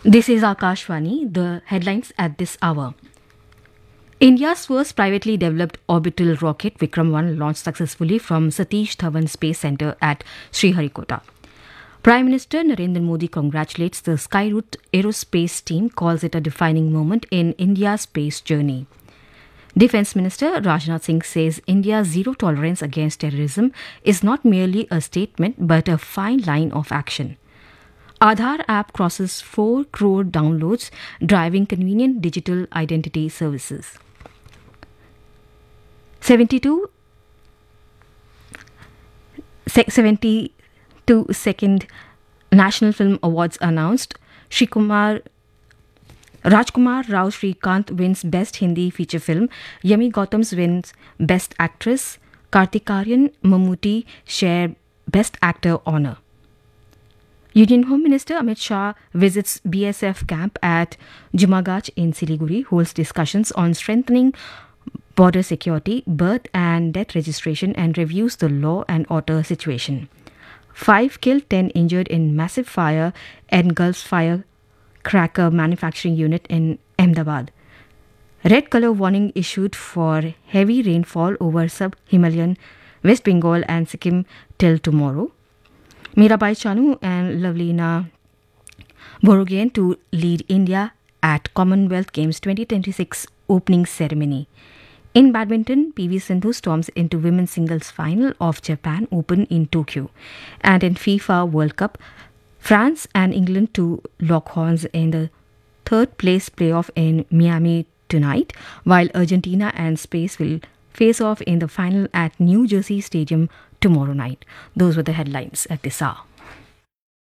This is Akashvani, the headlines at this hour. India's first privately developed orbital rocket Vikram 1 launched successfully from Satish Dhawan Space Centre at Sriharikota. Prime Minister Narendra Modi congratulates the Skyroot Aerospace team, calls it a defining moment in India's space journey. Defence Minister Rajnath Singh says India's zero tolerance against terrorism is not merely a statement but a fine line of action. Aadhaar app crosses 4 crore downloads, driving convenient digital identity services. 72 second National Film Awards announced. Rajkumar Rao Srikanth wins Best Hindi Feature Film. Yami Gautams wins Best Actress. Karthikarian Mammootty share Best Actor honour. Union Home Minister Amit Shah visits BSF camp at Jumagach in Siliguri, holds discussions on strengthening border security, birth and death registration, and reviews the law and order situation. 5 killed, 10 injured in massive fire engulfs firecracker manufacturing unit in Ahmedabad. Red colour warning issued for heavy rainfall over sub-Himalayan West Bengal and Sikkim till tomorrow. Mirabai Chanu and Lavlina Borogian to lead India at Commonwealth Games 2026 opening ceremony. In badminton, PV Sindhu storms into women's singles final of Japan Open in Tokyo. And in FIFA World Cup, France and England to lock horns in the third place playoff in Miami tonight, while Argentina and Spain will face off in the final at New Jersey Stadium tomorrow night. Those were the headlines at this hour.